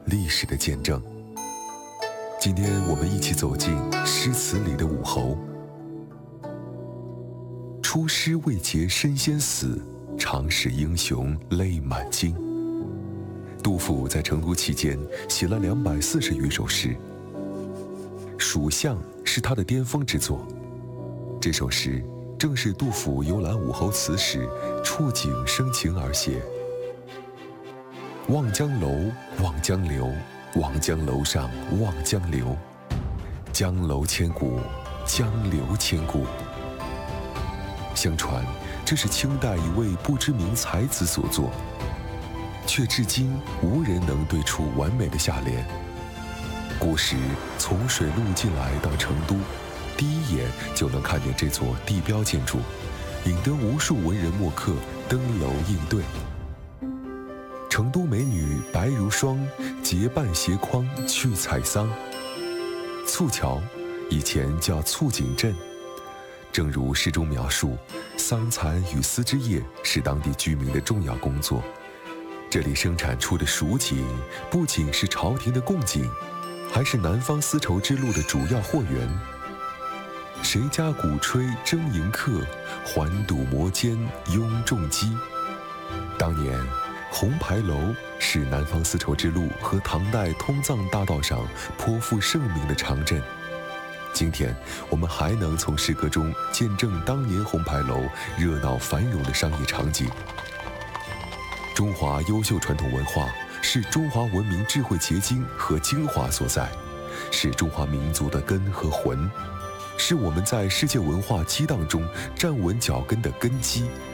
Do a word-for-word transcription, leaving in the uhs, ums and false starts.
历史的见证。今天我们一起走进诗词里的武侯。出师未捷身先死，长使英雄泪满襟。杜甫在成都期间写了两百四十余首诗，《蜀相》是他的巅峰之作。这首诗正是杜甫游览武侯祠时触景生情而写。望江楼，望江流，望江楼上望江流。江楼千古，江流千古。相传这是清代一位不知名才子所作，却至今无人能对出完美的下联。古时从水路进来到成都，第一眼就能看见这座地标建筑，引得无数文人墨客登楼应对。成都美女白如霜，结伴携筐去采桑。簇桥以前叫簇锦镇，正如诗中描述，桑蚕与丝织业是当地居民的重要工作。这里生产出的蜀锦不仅是朝廷的贡锦，还是南方丝绸之路的主要货源。谁家鼓吹争迎客，环堵摩肩拥重击。当年红牌楼是南方丝绸之路和唐代通藏大道上颇负盛名的长镇。今天我们还能从诗歌中见证当年红牌楼热闹繁荣的商业场景。中华优秀传统文化是中华文明智慧结晶和精华所在，是中华民族的根和魂，是我们在世界文化激荡中站稳脚跟的根基。